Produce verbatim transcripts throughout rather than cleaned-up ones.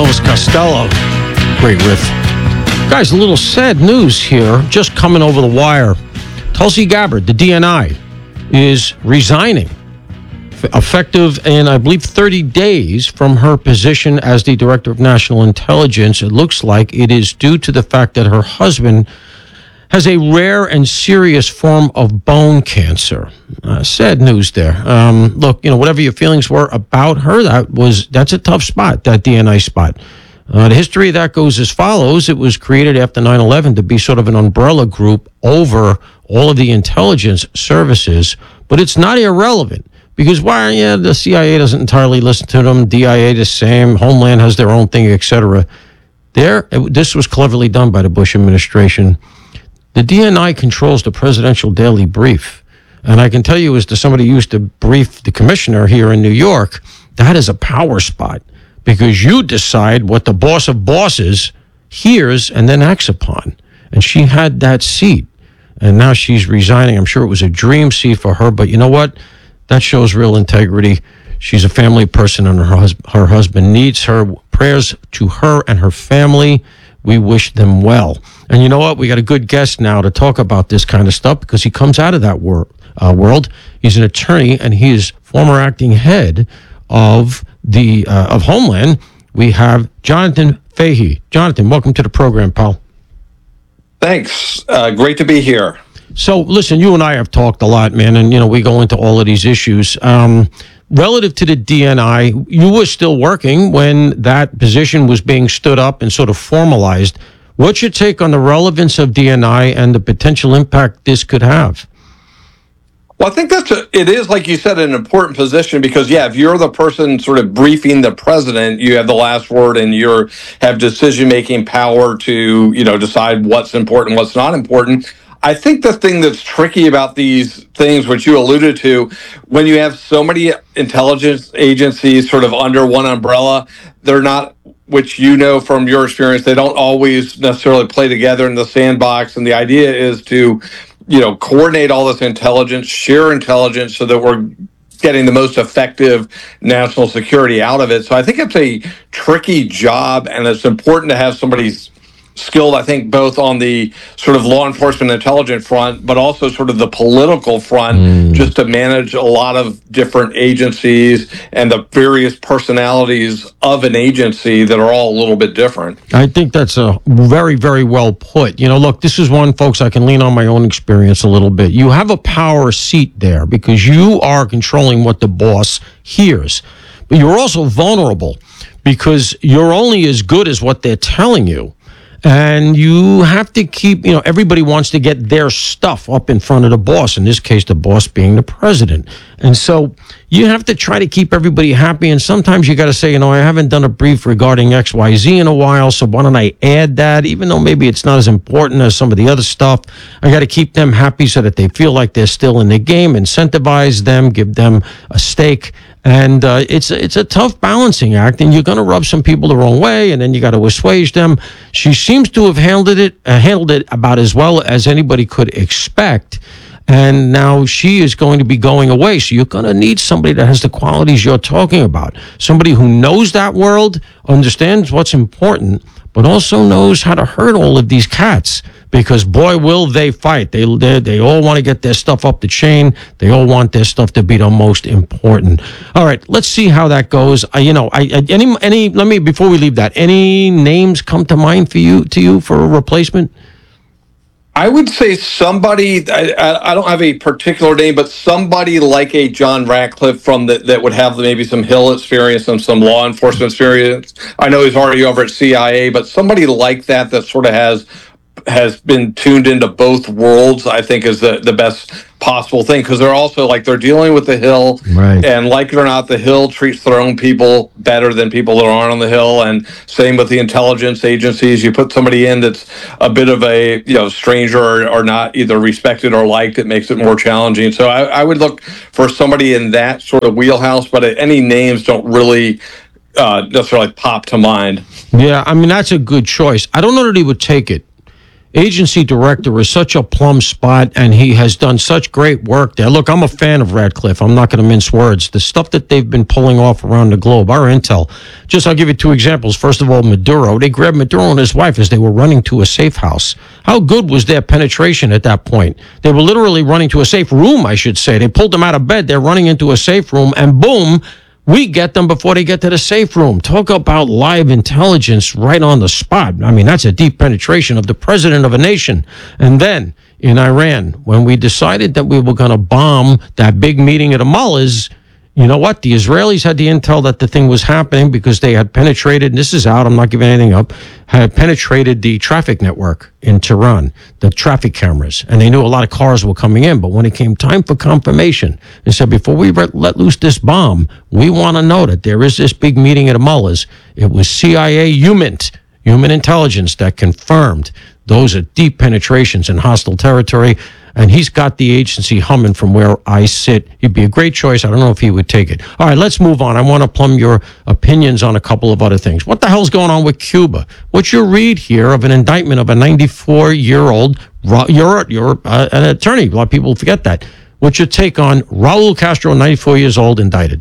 Elvis Costello. Great riff. Guys, a little sad news here, just coming over the wire. Tulsi Gabbard, the D N I, is resigning, effective in, I believe, thirty days from her position as the Director of National Intelligence. It looks like it is due to the fact that her husband has a rare and serious form of bone cancer. Uh, sad news there. Um, look, you know, whatever your feelings were about her, that was that's a tough spot, that D N I spot. Uh, the history of that goes as follows. It was created after nine eleven to be sort of an umbrella group over all of the intelligence services, but it's not irrelevant because, why, yeah, the C I A doesn't entirely listen to them, D I A the same, Homeland has their own thing, et cetera. There, it, this was cleverly done by the Bush administration. The D N I controls the presidential daily brief. And I can tell you, as to somebody who used to brief the commissioner here in New York, that is a power spot because you decide what the boss of bosses hears and then acts upon. And she had that seat. And now she's resigning. I'm sure it was a dream seat for her. But you know what? That shows real integrity. She's a family person, and her, hus- her husband needs her. Prayers to her and her family. We wish them well. And you know what? We got a good guest now to talk about this kind of stuff because he comes out of that wor- uh, world. He's an attorney, and he is former acting head of the uh, of Homeland. We have Jonathan Fahey. Jonathan, welcome to the program, pal. Thanks. Uh, great to be here. So, listen, you and I have talked a lot, man, and, you know, we go into all of these issues. Um, relative to the D N I, you were still working when that position was being stood up and sort of formalized. What's your take on the relevance of D N I and the potential impact this could have? Well, I think that's a, it is, like you said, an important position because, yeah, if you're the person sort of briefing the president, you have the last word and you have decision-making power to, you know, decide what's important, what's not important. I think the thing that's tricky about these things, which you alluded to, when you have so many intelligence agencies sort of under one umbrella, they're not, which you know from your experience, they don't always necessarily play together in the sandbox. And the idea is to, you know, coordinate all this intelligence, share intelligence so that we're getting the most effective national security out of it. So I think it's a tricky job, and it's important to have somebody's skilled, I think, both on the sort of law enforcement intelligence front, but also sort of the political front, mm. just to manage a lot of different agencies and the various personalities of an agency that are all a little bit different. I think that's a very, very well put. You know, look, this is one, folks, I can lean on my own experience a little bit. You have a power seat there because you are controlling what the boss hears, but you're also vulnerable because you're only as good as what they're telling you. And you have to keep, you know, everybody wants to get their stuff up in front of the boss, in this case, the boss being the president. And so you have to try to keep everybody happy. And sometimes you got to say, you know, I haven't done a brief regarding X Y Z in a while, so why don't I add that? Even though maybe it's not as important as some of the other stuff, I got to keep them happy so that they feel like they're still in the game, incentivize them, give them a stake. And uh, it's it's a tough balancing act, and you're going to rub some people the wrong way, and then you got to assuage them. She seems to have handled it uh, handled it about as well as anybody could expect. And now she is going to be going away. So you're going to need somebody that has the qualities you're talking about. Somebody who knows that world, understands what's important, but also knows how to herd all of these cats. Because, boy, will they fight. They, they they all want to get their stuff up the chain. They all want their stuff to be the most important. All right, let's see how that goes. I, you know, I, I any any let me before we leave that. Any names come to mind for you to you for a replacement? I would say somebody, I, I don't have a particular name, but somebody like a John Ratcliffe from the, that would have maybe some Hill experience and some law enforcement experience. I know he's already over at C I A, but somebody like that that sort of has has been tuned into both worlds, I think is the, the best possible thing, because they're also like they're dealing with the Hill, right. And like it or not, the Hill treats their own people better than people that aren't on the Hill, and same with the intelligence agencies. You put somebody in that's a bit of a you know stranger or, or not either respected or liked, it makes it more challenging. So I, I would look for somebody in that sort of wheelhouse, but any names don't really uh, necessarily pop to mind. Yeah, I mean that's a good choice. I don't know that he would take it agency director is such a plum spot, and he has done such great work there. Look, I'm a fan of Radcliffe. I'm not going to mince words. The stuff that they've been pulling off around the globe, our intel. Just, I'll give you two examples. First of all, Maduro. They grabbed Maduro and his wife as they were running to a safe house. How good was their penetration at that point? They were literally running to a safe room, I should say. They pulled them out of bed. They're running into a safe room, and boom, we get them before they get to the safe room. Talk about live intelligence right on the spot. I mean, that's a deep penetration of the president of a nation. And then in Iran, when we decided that we were going to bomb that big meeting at the mullahs, you know what? The Israelis had the intel that the thing was happening because they had penetrated, and this is out, I'm not giving anything up, had penetrated the traffic network in Tehran, the traffic cameras, and they knew a lot of cars were coming in. But when it came time for confirmation, they said, before we let loose this bomb, we want to know that there is this big meeting at the mullahs. It was C I A human, human intelligence that confirmed those are deep penetrations in hostile territory. And he's got the agency humming from where I sit. He'd be a great choice. I don't know if he would take it. All right, let's move on. I want to plumb your opinions on a couple of other things. What the hell's going on with Cuba? What's your read here of an indictment of a ninety-four-year-old, you're, you're uh, an attorney. A lot of people forget that. What's your take on Raul Castro, ninety-four years old, indicted?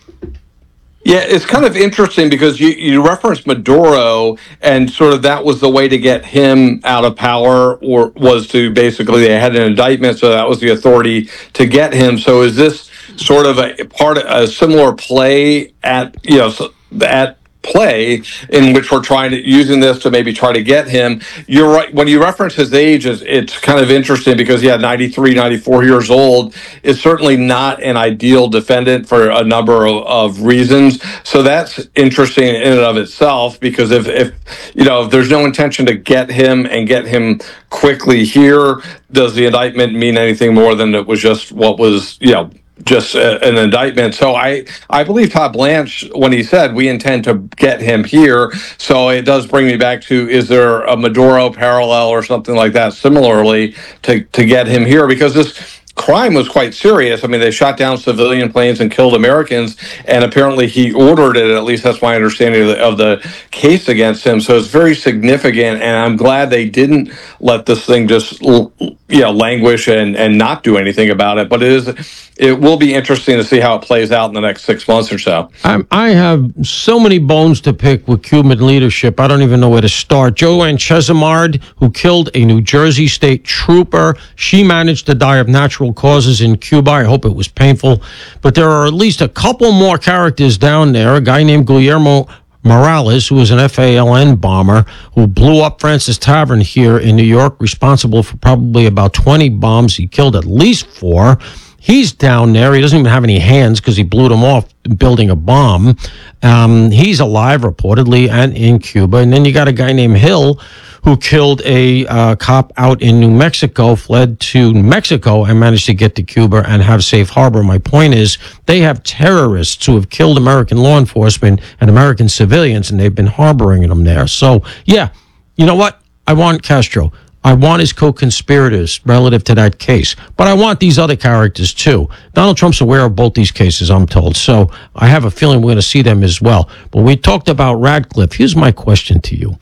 Yeah, it's kind of interesting because you, you referenced Maduro, and sort of that was the way to get him out of power, or was to basically they had an indictment, so that was the authority to get him. So is this sort of a part of a similar play at you know at play in which we're trying to using this to maybe try to get him? You're right. When you reference his age, it's, it's kind of interesting because yeah, ninety-three, ninety-four years old is certainly not an ideal defendant for a number of, of reasons. So that's interesting in and of itself, because if, if you know if there's no intention to get him and get him quickly here, does the indictment mean anything more than it was just what was you know just a, an indictment? So I, I believe Todd Blanche when he said we intend to get him here. So it does bring me back to, is there a Maduro parallel or something like that similarly to, to get him here? Because this crime was quite serious. I mean, they shot down civilian planes and killed Americans, and apparently he ordered it. At least that's my understanding of the, of the case against him. So it's very significant, and I'm glad they didn't let this thing just you know languish and and not do anything about it. But it is it will be interesting to see how it plays out in the next six months or so. I, I have so many bones to pick with Cuban leadership. I don't even know where to start. Joanne Chesimard, who killed a New Jersey state trooper, she managed to die of natural causes in Cuba. I hope it was painful. But there are at least a couple more characters down there. A guy named Guillermo Morales, who was an F A L N bomber who blew up Francis Tavern here in New York, responsible for probably about twenty bombs. He killed at least four. He's down there. He doesn't even have any hands because he blew them off building a bomb. Um, he's alive, reportedly, and in Cuba. And then you got a guy named Hill who killed a uh, cop out in New Mexico, fled to Mexico, and managed to get to Cuba and have safe harbor. My point is, they have terrorists who have killed American law enforcement and American civilians, and they've been harboring them there. So, yeah, you know what? I want Castro. I want his co-conspirators relative to that case. But I want these other characters, too. Donald Trump's aware of both these cases, I'm told. So I have a feeling we're going to see them as well. But we talked about Radcliffe. Here's my question to you.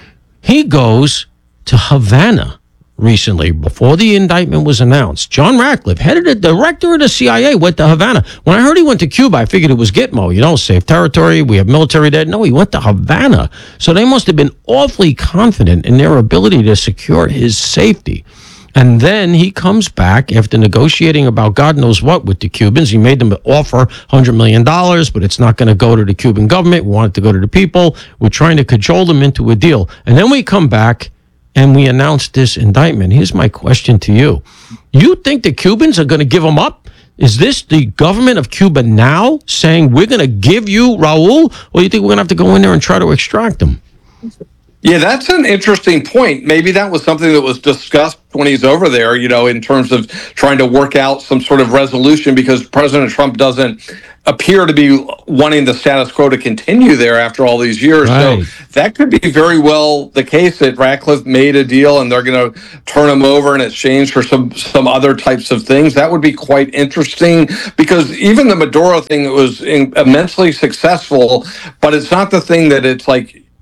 He goes to Havana recently, before the indictment was announced. John Ratcliffe, head of the director of the C I A, went to Havana. When I heard he went to Cuba, I figured it was Gitmo, you know, safe territory, we have military there. No, he went to Havana. So they must have been awfully confident in their ability to secure his safety. And then he comes back after negotiating about God knows what with the Cubans. He made them offer one hundred million dollars, but it's not going to go to the Cuban government. We want it to go to the people. We're trying to cajole them into a deal. And then we come back and we announce this indictment. Here's my question to you. You think the Cubans are going to give them up? Is this the government of Cuba now saying we're going to give you Raul? Or do you think we're going to have to go in there and try to extract him? Yeah, that's an interesting point. Maybe that was something that was discussed when he's over there, you know, in terms of trying to work out some sort of resolution, because President Trump doesn't appear to be wanting the status quo to continue there after all these years. Right. So that could be very well the case that Ratcliffe made a deal and they're going to turn him over in exchange for some, some other types of things. That would be quite interesting, because even the Maduro thing was immensely successful, but it's not the thing that it's like,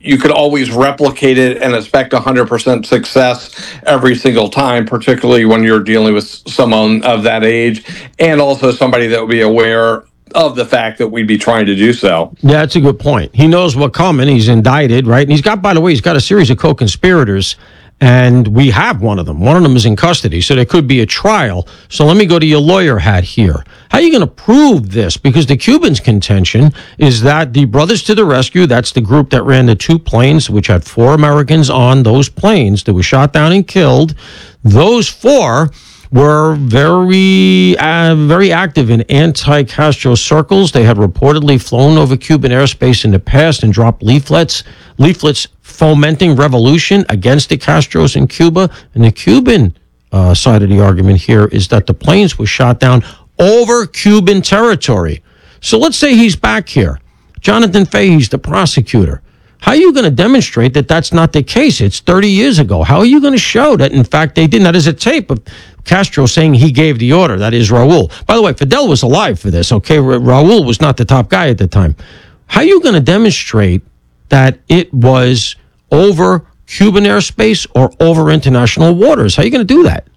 you could always replicate it and expect one hundred percent success every single time, particularly when you're dealing with someone of that age and also somebody that would be aware of the fact that we'd be trying to do so. Yeah, that's a good point. He knows what's coming. He's indicted, right? And he's got, by the way, he's got a series of co-conspirators, and we have one of them. One of them is in custody, so there could be a trial. So let me go to your lawyer hat here. How are you going to prove this? Because the Cubans' contention is that the Brothers to the Rescue, that's the group that ran the two planes, which had four Americans on those planes that were shot down and killed, those four were very, uh, very active in anti-Castro circles. They had reportedly flown over Cuban airspace in the past and dropped leaflets, leaflets fomenting revolution against the Castros in Cuba. And the Cuban uh, side of the argument here is that the planes were shot down over Cuban territory. So let's say he's back here. Jonathan Fahey's the prosecutor. How are you going to demonstrate that that's not the case? It's thirty years ago. How are you going to show that, in fact, they didn't? That is a tape of Castro saying he gave the order. That is Raul. By the way, Fidel was alive for this, okay? Ra- Raul was not the top guy at the time. How are you going to demonstrate that it was over Cuban airspace or over international waters? How are you going to do that?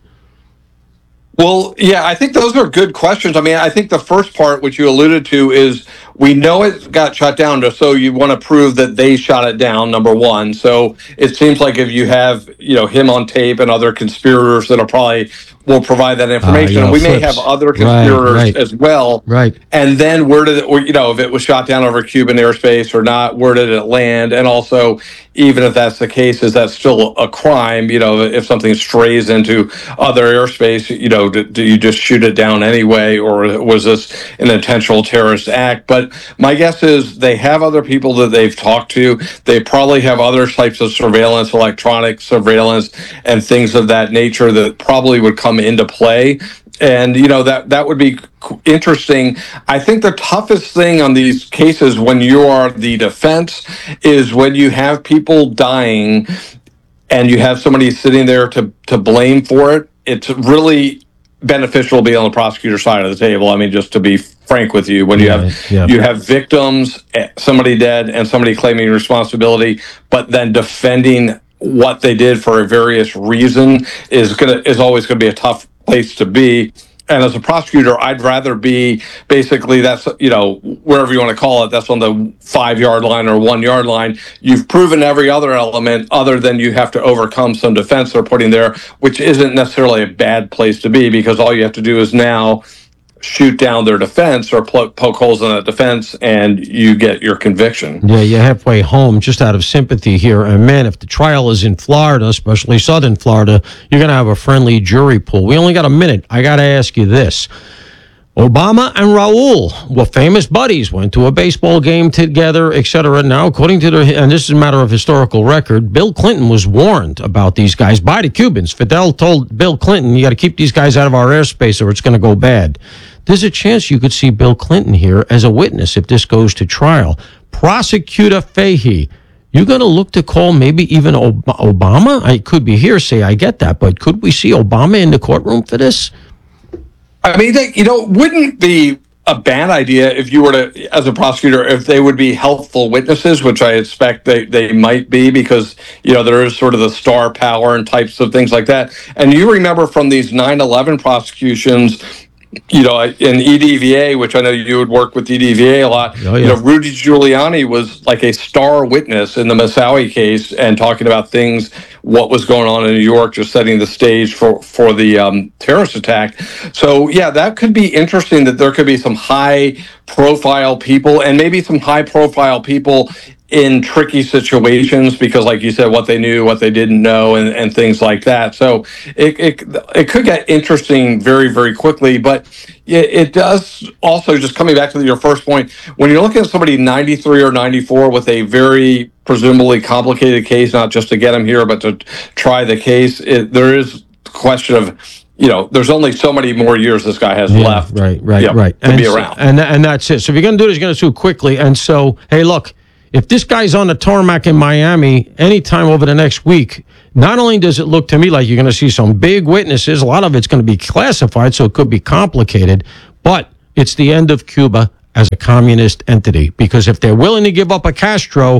Well, yeah, I think those are good questions. I mean, I think the first part, which you alluded to, is we know it got shot down, so you want to prove that they shot it down, number one. So it seems like if you have, you know, him on tape and other conspirators that'll probably will provide that information. Uh, yeah, we flips. may have other conspirators right, right. as well. Right. And then where did it, or, you know, if it was shot down over Cuban airspace or not, where did it land? And also, even if that's the case, is that still a crime? You know, if something strays into other airspace, you know, do, do you just shoot it down anyway? Or was this an intentional terrorist act? But my guess is they have other people that they've talked to. They probably have other types of surveillance, electronic surveillance, and things of that nature that probably would come into play. And, you know, that, that would be interesting. I think the toughest thing on these cases when you are the defense is when you have people dying and you have somebody sitting there to, to blame for it. It's really beneficial to be on the prosecutor side of the table. I mean, just to be frank with you, when you have yeah. you have victims, somebody dead and somebody claiming responsibility, but then defending what they did for a various reason is gonna is always going to be a tough place to be. And as a prosecutor, I'd rather be basically that's, you know, wherever you want to call it, that's on the five yard line or one yard line. You've proven every other element other than you have to overcome some defense they're putting there, which isn't necessarily a bad place to be, because all you have to do is now shoot down their defense or poke holes in that defense and you get your conviction. Yeah, you're halfway home just out of sympathy here. And man, if the trial is in Florida, especially Southern Florida, you're going to have a friendly jury pool. We only got a minute. I got to ask you this. Obama and Raul were famous buddies, went to a baseball game together, et cetera. Now, according to the, and this is a matter of historical record, Bill Clinton was warned about these guys by the Cubans. Fidel told Bill Clinton, you got to keep these guys out of our airspace or it's going to go bad. There's a chance you could see Bill Clinton here as a witness if this goes to trial. Prosecutor Fahey, you're going to look to call maybe even Ob- Obama? I could be hearsay, I get that, but could we see Obama in the courtroom for this? I mean, they, you know, wouldn't be a bad idea if you were to, as a prosecutor, if they would be helpful witnesses, which I expect they, they might be, because, you know, there is sort of the star power and types of things like that. And you remember from these nine eleven prosecutions, you know, in E D V A, which I know you would work with E D V A a lot, oh, yeah. you know, Rudy Giuliani was like a star witness in the Moussaoui case and talking about things, what was going on in New York, just setting the stage for, for the um, terrorist attack. So, yeah, that could be interesting, that there could be some high-profile people and maybe some high-profile people in tricky situations because, like you said, what they knew, what they didn't know, and, and things like that. So it, it it could get interesting very, very quickly. But it, it does also, just coming back to your first point, when you're looking at somebody ninety-three or ninety-four with a very presumably complicated case, not just to get them here, but to try the case, it, there is a question of, you know, there's only so many more years this guy has yeah, left. Right, right, you know, right. To and be so, around. And, and that's it. So if you're going to do this, you're going to sue quickly. And so, hey, look, if this guy's on the tarmac in Miami anytime over the next week, not only does it look to me like you're going to see some big witnesses, a lot of it's going to be classified, so it could be complicated, but it's the end of Cuba as a communist entity. Because if they're willing to give up a Castro,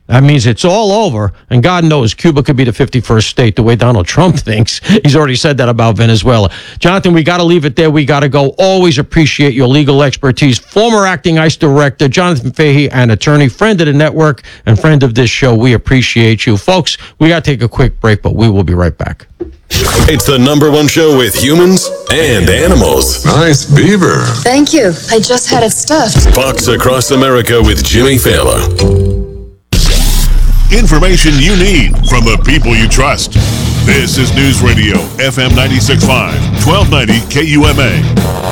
That means it's all over, and God knows Cuba could be the fifty-first state the way Donald Trump thinks. He's already said that about Venezuela. Jonathan, we got to leave it there. We got to go. Always appreciate your legal expertise. Former acting ICE director, Jonathan Fahey, an attorney, friend of the network, and friend of this show. We appreciate you. Folks, we got to take a quick break, but we will be right back. It's the number one show with humans and animals. Nice beaver. Thank you. I just had it stuffed. Fox Across America with Jimmy Fallon. Information you need from the people you trust. This is News Radio, F M ninety-six point five, twelve ninety K U M A.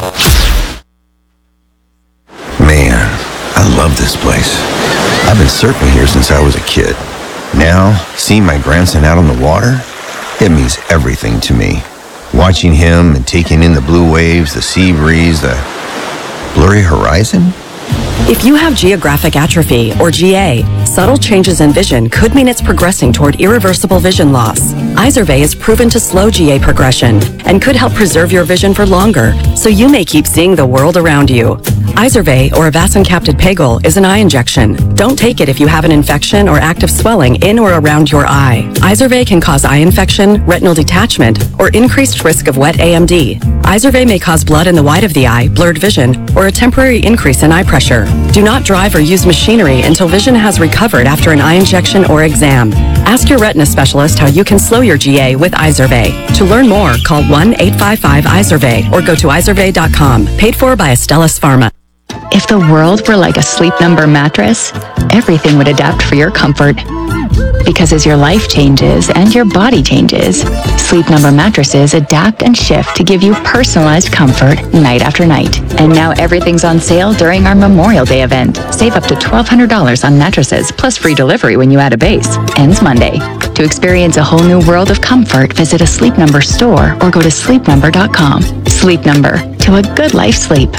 Man, I love this place. I've been surfing here since I was a kid. Now, seeing my grandson out on the water, it means everything to me. Watching him and taking in the blue waves, the sea breeze, the blurry horizon. If you have geographic atrophy, or G A, subtle changes in vision could mean it's progressing toward irreversible vision loss. Izervay is proven to slow G A progression and could help preserve your vision for longer, so you may keep seeing the world around you. Izervay, or avacincaptad pegol, is an eye injection. Don't take it if you have an infection or active swelling in or around your eye. Izervay can cause eye infection, retinal detachment, or increased risk of wet A M D. Izervay may cause blood in the white of the eye, blurred vision, or a temporary increase in eye pressure. Do not drive or use machinery until vision has recovered after an eye injection or exam. Ask your retina specialist how you can slow your G A with Izervay. To learn more, call one eight five five Izervay or go to izervay dot com. Paid for by Astellas Pharma. If the world were like a Sleep Number mattress, everything would adapt for your comfort. Because as your life changes and your body changes, Sleep Number mattresses adapt and shift to give you personalized comfort night after night. And now everything's on sale during our Memorial Day event. Save up to twelve hundred dollars on mattresses plus free delivery when you add a base. Ends Monday. To experience a whole new world of comfort, visit a Sleep Number store or go to sleep number dot com. Sleep Number, to a good life sleep.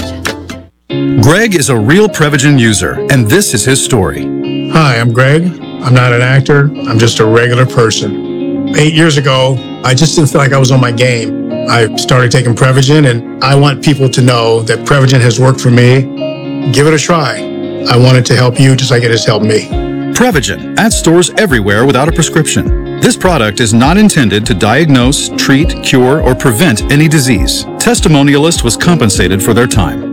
Greg is a real Prevagen user, and this is his story. Hi, I'm Greg. I'm not an actor. I'm just a regular person. Eight years ago, I just didn't feel like I was on my game. I started taking Prevagen, and I want people to know that Prevagen has worked for me. Give it a try. I want it to help you just like it has helped me. Prevagen, at stores everywhere without a prescription. This product is not intended to diagnose, treat, cure, or prevent any disease. Testimonialist was compensated for their time.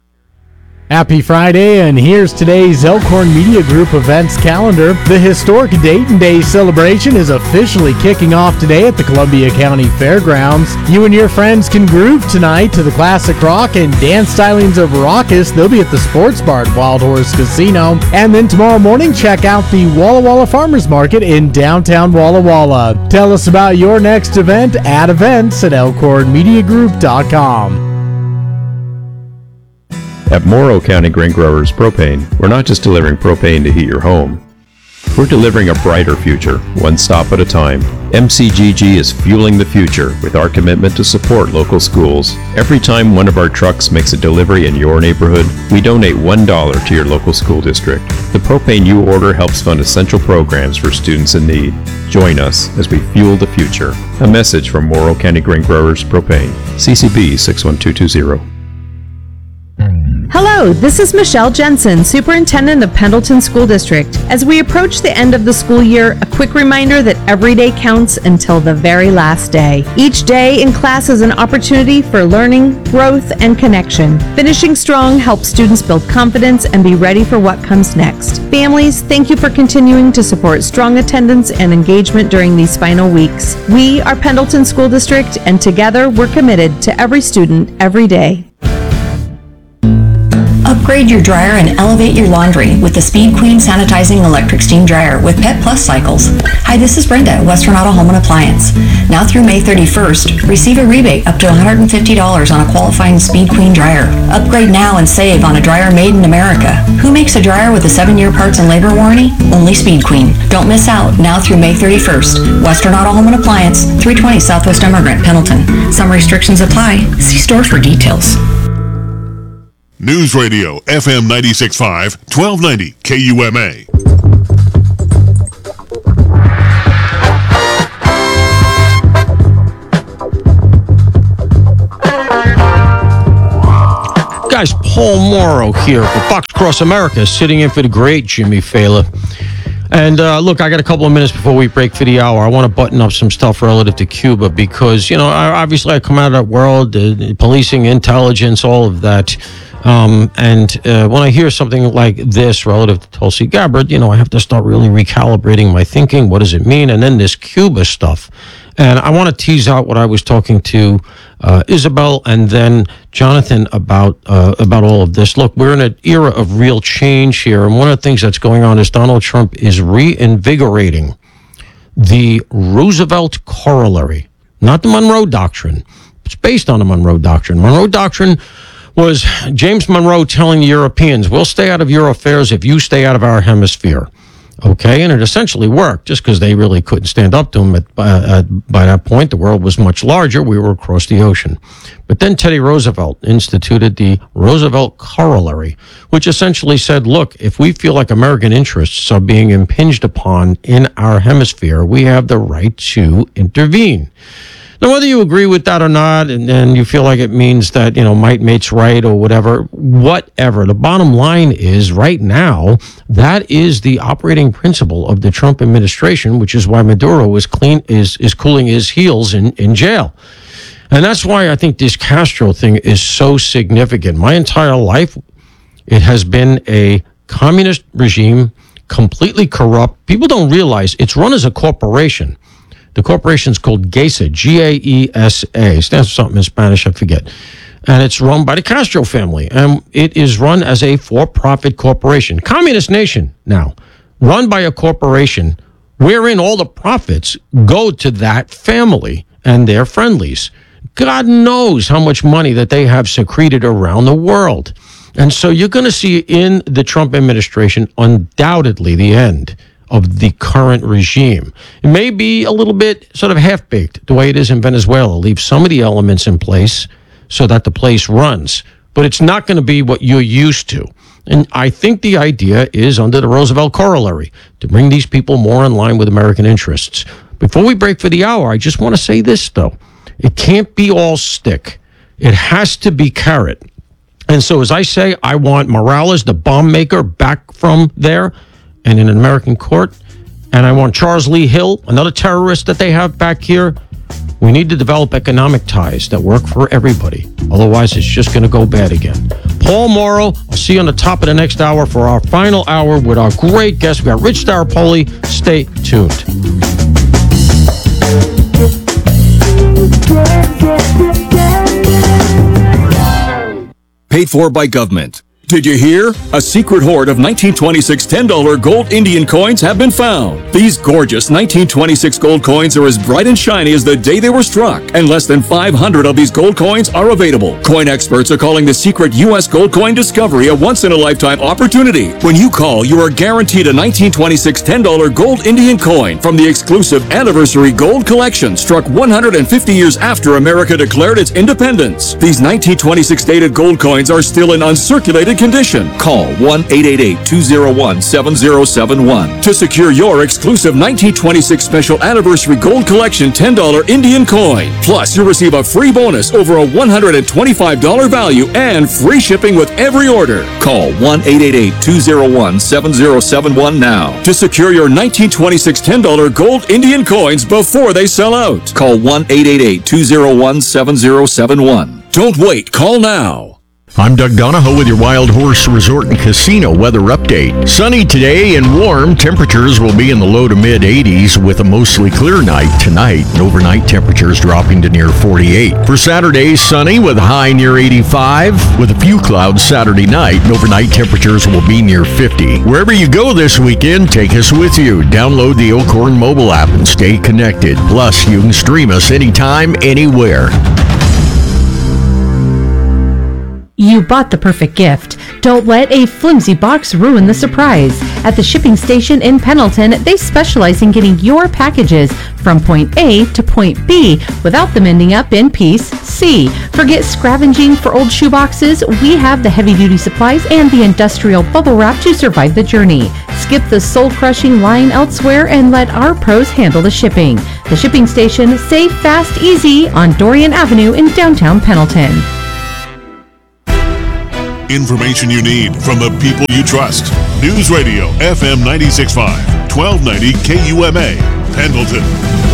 Happy Friday, and here's today's Elkhorn Media Group events calendar. The historic Dayton Day celebration is officially kicking off today at the Columbia County Fairgrounds. You and your friends can groove tonight to the classic rock and dance stylings of Raucous. They'll be at the Sports Bar at Wild Horse Casino. And then tomorrow morning, check out the Walla Walla Farmers Market in downtown Walla Walla. Tell us about your next event at events at elkhorn media group dot com. At Morrow County Grain Growers Propane, we're not just delivering propane to heat your home. We're delivering a brighter future, one stop at a time. M C G G is fueling the future with our commitment to support local schools. Every time one of our trucks makes a delivery in your neighborhood, we donate one dollar to your local school district. The propane you order helps fund essential programs for students in need. Join us as we fuel the future. A message from Morrow County Grain Growers Propane. C C B six one two two zero. Hello, this is Michelle Jensen, Superintendent of Pendleton School District. As we approach the end of the school year, a quick reminder that every day counts until the very last day. Each day in class is an opportunity for learning, growth, and connection. Finishing strong helps students build confidence and be ready for what comes next. Families, thank you for continuing to support strong attendance and engagement during these final weeks. We are Pendleton School District, and together we're committed to every student, every day. Upgrade your dryer and elevate your laundry with the Speed Queen Sanitizing Electric Steam Dryer with Pet Plus cycles. Hi, this is Brenda at Western Auto Home and Appliance. Now through May thirty-first, receive a rebate up to one hundred fifty dollars on a qualifying Speed Queen dryer. Upgrade now and save on a dryer made in America. Who makes a dryer with a seven-year parts and labor warranty? Only Speed Queen. Don't miss out now through May thirty-first. Western Auto Home and Appliance, three twenty Southwest Emigrant, Pendleton. Some restrictions apply. See store for details. News Radio, F M ninety-six point five, twelve ninety K U M A. Guys, Paul Morrow here for Fox Across America, sitting in for the great Jimmy Fallon. And uh, look, I got a couple of minutes before we break for the hour. I want to button up some stuff relative to Cuba because, you know, I, obviously I come out of that world, uh, policing, intelligence, all of that. Um, and uh, when I hear something like this relative to Tulsi Gabbard, you know, I have to start really recalibrating my thinking. What does it mean? And then this Cuba stuff. And I want to tease out what I was talking to uh, Isabel and then Jonathan about uh, about all of this. Look, we're in an era of real change here. And one of the things that's going on is Donald Trump is reinvigorating the Roosevelt corollary, not the Monroe Doctrine. It's based on the Monroe Doctrine. Monroe Doctrine was James Monroe telling the Europeans, we'll stay out of your affairs if you stay out of our hemisphere. Okay, and it essentially worked just because they really couldn't stand up to him. At, uh, by that point, the world was much larger. We were across the ocean. But then Teddy Roosevelt instituted the Roosevelt Corollary, which essentially said, look, if we feel like American interests are being impinged upon in our hemisphere, we have the right to intervene. Now, whether you agree with that or not, and then you feel like it means that, you know, might mate's right or whatever, whatever. The bottom line is right now, that is the operating principle of the Trump administration, which is why Maduro is clean, is, is cooling his heels in, in jail. And that's why I think this Castro thing is so significant. My entire life, it has been a communist regime, completely corrupt. People don't realize it's run as a corporation. The corporation's called GESA, G A E S A. Stands for something in Spanish, I forget. And it's run by the Castro family. And it is run as a for-profit corporation. Communist nation now, run by a corporation wherein all the profits go to that family and their friendlies. God knows how much money that they have secreted around the world. And so you're going to see in the Trump administration undoubtedly the end of the current regime. It may be a little bit sort of half-baked, the way it is in Venezuela. Leave some of the elements in place so that the place runs. But it's not going to be what you're used to. And I think the idea is, under the Roosevelt Corollary, to bring these people more in line with American interests. Before we break for the hour, I just want to say this, though. It can't be all stick. It has to be carrot. And so, as I say, I want Morales, the bomb maker, back from there and in an American court. And I want Charles Lee Hill, another terrorist that they have back here. We need to develop economic ties that work for everybody. Otherwise, it's just going to go bad again. Paul Morrow, I'll see you on the top of the next hour for our final hour with our great guest. We got Rich Staropoli. Stay tuned. Paid for by government. Did you hear? A secret hoard of nineteen twenty-six ten dollar gold Indian coins have been found. These gorgeous nineteen twenty-six gold coins are as bright and shiny as the day they were struck, and less than five hundred of these gold coins are available. Coin experts are calling the secret U S gold coin discovery a once-in-a-lifetime opportunity. When you call, you are guaranteed a nineteen twenty-six ten dollar gold Indian coin from the exclusive Anniversary Gold Collection, struck one hundred fifty years after America declared its independence. These nineteen twenty-six dated gold coins are still in uncirculated condition. Call one eight eight eight, two zero one, seven zero seven one to secure your exclusive nineteen twenty-six Special Anniversary Gold Collection ten dollar Indian coin. Plus, you'll receive a free bonus over a one hundred twenty-five dollar value and free shipping with every order. Call one eight eight eight, two zero one, seven zero seven one now to secure your nineteen twenty-six ten dollar gold Indian coins before they sell out. Call one eight eight eight, two zero one, seven zero seven one. Don't wait. Call now. I'm Doug Donahoe with your Wild Horse Resort and Casino weather update. Sunny today and warm. Temperatures will be in the low to mid eighties with a mostly clear night tonight. And overnight temperatures dropping to near forty-eight. For Saturday, sunny with a high near eighty-five. With a few clouds Saturday night, and overnight temperatures will be near fifty. Wherever you go this weekend, take us with you. Download the Elkhorn mobile app and stay connected. Plus, you can stream us anytime, anywhere. You bought the perfect gift. Don't let a flimsy box ruin the surprise. At the shipping station in Pendleton, they specialize in getting your packages from point A to point B without them ending up in piece C. Forget scavenging for old shoeboxes. We have the heavy-duty supplies and the industrial bubble wrap to survive the journey. Skip the soul-crushing line elsewhere and let our pros handle the shipping. The shipping station, safe, fast, easy on Dorian Avenue in downtown Pendleton. Information you need from the people you trust. News Radio F M ninety-six point five, twelve ninety K U M A, Pendleton.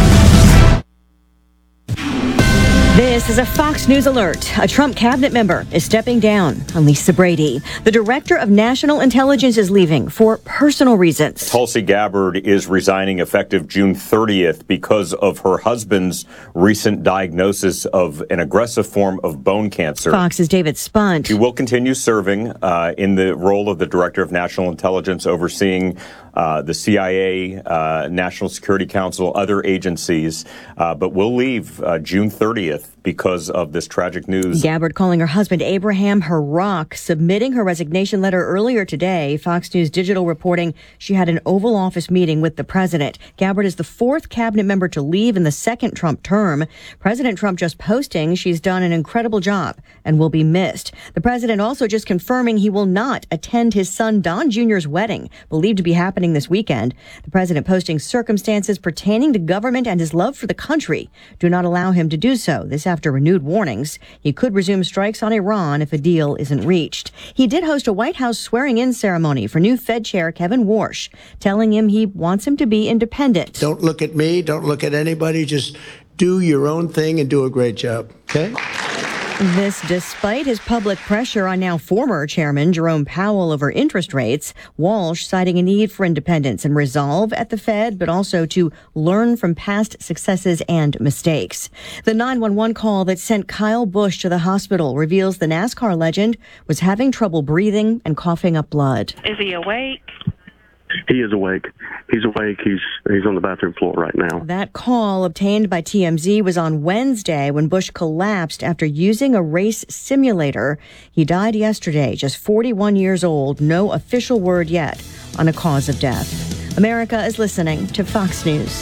This is a Fox News alert. A Trump cabinet member is stepping down. Lisa Brady, the director of national intelligence, is leaving for personal reasons. Tulsi Gabbard is resigning effective June thirtieth because of her husband's recent diagnosis of an aggressive form of bone cancer. Fox's David Spunt. She will continue serving uh, in the role of the director of national intelligence, overseeing Uh, the C I A, uh, National Security Council, other agencies, uh, but will leave uh, June thirtieth because of this tragic news. Gabbard calling her husband Abraham her rock, submitting her resignation letter earlier today. Fox News Digital reporting she had an Oval Office meeting with the president. Gabbard is the fourth cabinet member to leave in the second Trump term. President Trump just posting she's done an incredible job and will be missed. The president also just confirming he will not attend his son Don Junior's wedding, believed to be happening this weekend. The president posting circumstances pertaining to government and his love for the country do not allow him to do so. This after renewed warnings he could resume strikes on Iran if a deal isn't reached. He did host a White House swearing-in ceremony for new Fed Chair Kevin Warsh, telling him he wants him to be independent. Don't look at me. Don't look at anybody. Just do your own thing and do a great job. Okay? This despite his public pressure on now former chairman Jerome Powell over interest rates. Walsh citing a need for independence and resolve at the Fed, but also to learn from past successes and mistakes. The nine one one call that sent Kyle Busch to the hospital reveals the NASCAR legend was having trouble breathing and coughing up blood. Is he awake? He is awake. He's awake. He's he's on the bathroom floor right now. That call obtained by T M Z was on Wednesday when Busch collapsed after using a race simulator. He died yesterday, just forty-one years old. No official word yet on a cause of death. America is listening to Fox News.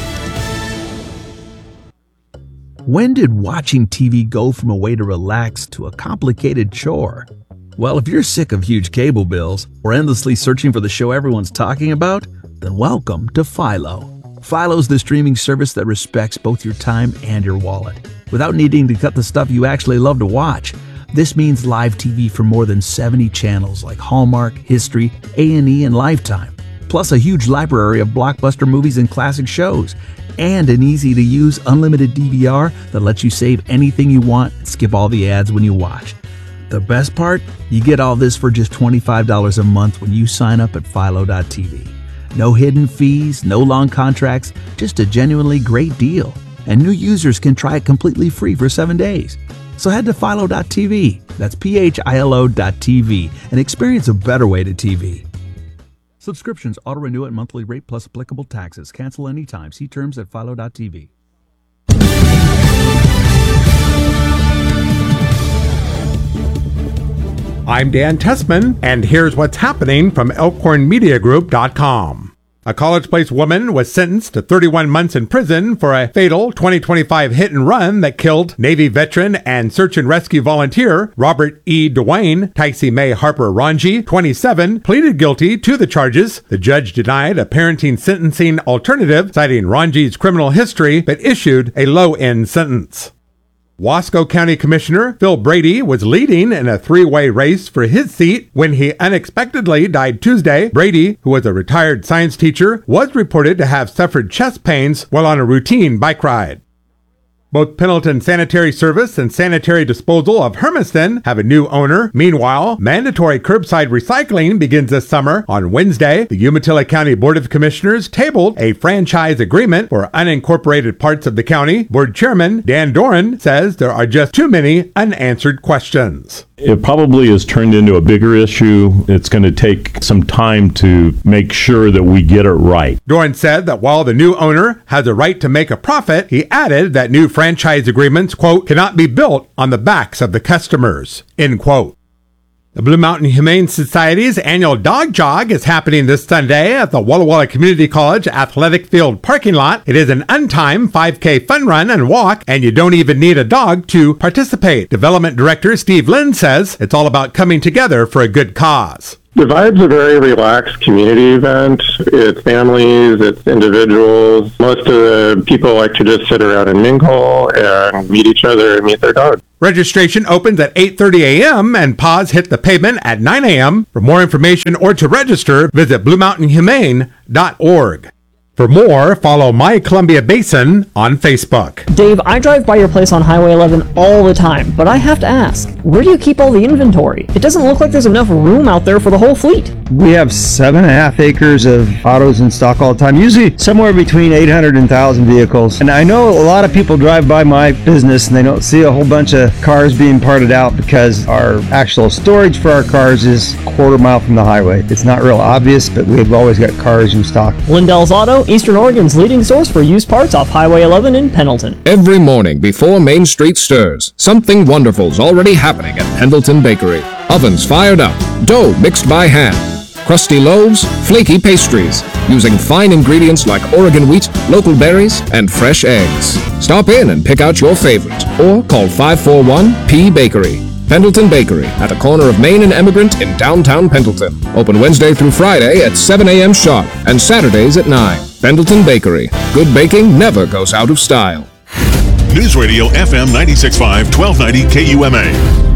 When did watching T V go from a way to relax to a complicated chore? Well, if you're sick of huge cable bills or endlessly searching for the show everyone's talking about, then welcome to Philo. Philo's the streaming service that respects both your time and your wallet, without needing to cut the stuff you actually love to watch. This means live T V for more than seventy channels like Hallmark, History, A and E, and Lifetime, plus a huge library of blockbuster movies and classic shows, and an easy-to-use unlimited D V R that lets you save anything you want and skip all the ads when you watch. The best part? You get all this for just twenty-five dollars a month when you sign up at Philo dot T V. No hidden fees, no long contracts, just a genuinely great deal. And new users can try it completely free for seven days. So head to Philo dot T V, that's P H I L O dot T V, and experience a better way to T V. Subscriptions auto-renew at monthly rate plus applicable taxes. Cancel anytime. See terms at Philo dot T V. I'm Dan Tessman, and here's what's happening from Elkhorn Media Group dot com. A College Place woman was sentenced to thirty-one months in prison for a fatal twenty twenty-five hit and run that killed Navy veteran and search and rescue volunteer Robert E. DeWayne. Tycee May Harper Ranji, twenty-seven, pleaded guilty to the charges. The judge denied a parenting sentencing alternative, citing Ranji's criminal history, but issued a low-end sentence. Wasco County Commissioner Phil Brady was leading in a three-way race for his seat when he unexpectedly died Tuesday. Brady, who was a retired science teacher, was reported to have suffered chest pains while on a routine bike ride. Both Pendleton Sanitary Service and Sanitary Disposal of Hermiston have a new owner. Meanwhile, mandatory curbside recycling begins this summer. On Wednesday, the Umatilla County Board of Commissioners tabled a franchise agreement for unincorporated parts of the county. Board Chairman Dan Doran says there are just too many unanswered questions. It probably has turned into a bigger issue. It's going to take some time to make sure that we get it right. Doran said that while the new owner has a right to make a profit, he added that new franchise agreements, quote, cannot be built on the backs of the customers, end quote. The Blue Mountain Humane Society's annual Dog Jog is happening this Sunday at the Walla Walla Community College Athletic Field parking lot. It is an untimed five K fun run and walk, and you don't even need a dog to participate. Development Director Steve Lynn says it's all about coming together for a good cause. The vibe's a very relaxed community event. It's families, it's individuals. Most of the people like to just sit around and mingle and meet each other and meet their dog. Registration opens at eight thirty a.m. and pods hit the pavement at nine a.m. For more information or to register, visit blue mountain humane dot org. For more, follow My Columbia Basin on Facebook. Dave, I drive by your place on Highway eleven all the time, but I have to ask, where do you keep all the inventory? It doesn't look like there's enough room out there for the whole fleet. We have seven and a half acres of autos in stock all the time, usually somewhere between eight hundred and one thousand vehicles. And I know a lot of people drive by my business and they don't see a whole bunch of cars being parted out because our actual storage for our cars is a quarter mile from the highway. It's not real obvious, but we've always got cars in stock. Lindell's Auto, Eastern Oregon's leading source for used parts off Highway eleven in Pendleton. Every morning before Main Street stirs, something wonderful's already happening at Pendleton Bakery. Ovens fired up, dough mixed by hand, crusty loaves, flaky pastries, using fine ingredients like Oregon wheat, local berries, and fresh eggs. Stop in and pick out your favorite, or call five four one P Bakery. Pendleton Bakery, at the corner of Main and Emigrant in downtown Pendleton. Open Wednesday through Friday at seven a.m. sharp and Saturdays at nine. Pendleton Bakery. Good baking never goes out of style. News Radio F M ninety-six point five, twelve ninety K U M A.